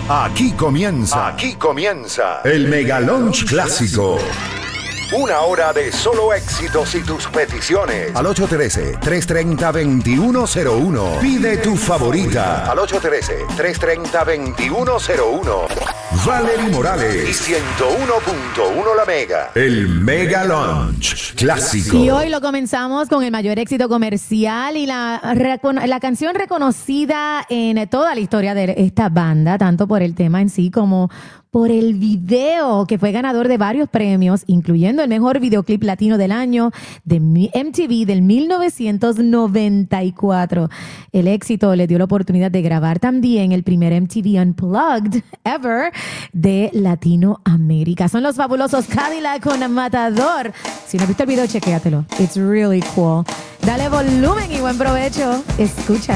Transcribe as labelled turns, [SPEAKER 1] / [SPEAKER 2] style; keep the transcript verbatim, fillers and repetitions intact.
[SPEAKER 1] Aquí comienza. Aquí comienza. El Mega Lunch Clásico. Una hora de solo éxitos y tus peticiones. Al ocho uno tres, tres tres cero, dos uno cero uno. Pide tu favorita. Al ocho uno tres, tres tres cero, dos uno cero uno. Valerie Morales y ciento uno punto uno La Mega. El Mega Lunch Clásico.
[SPEAKER 2] Y hoy lo comenzamos con el mayor éxito comercial y la, la canción reconocida en toda la historia de esta banda, tanto por el tema en sí como por el video, que fue ganador de varios premios, incluyendo el mejor videoclip latino del año de M T V del mil novecientos noventa y cuatro. El éxito le dio la oportunidad de grabar también el primer M T V Unplugged ever de Latinoamérica. Son los fabulosos Cadillac con Matador. Si no has visto el video, chequéatelo. It's really cool. Dale volumen y buen provecho. Escucha.